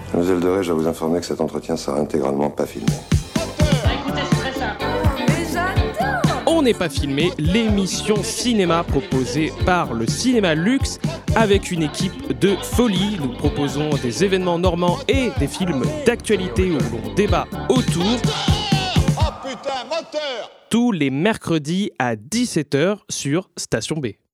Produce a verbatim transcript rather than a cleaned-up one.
Mademoiselle Doré, je dois vous informer que cet entretien sera intégralement pas filmé. On n'est pas filmé, l'émission cinéma proposée par le Cinéma Luxe avec une équipe de folie. Nous proposons des événements normands et des films d'actualité où l'on débat autour. Oh putain, moteur! Tous les mercredis à dix-sept heures sur Station B.